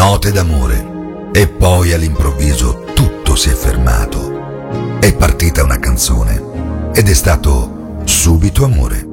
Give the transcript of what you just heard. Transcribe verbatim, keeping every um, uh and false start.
note d'amore, e poi all'improvviso tutto si è fermato. È partita una canzone ed è stato subito amore.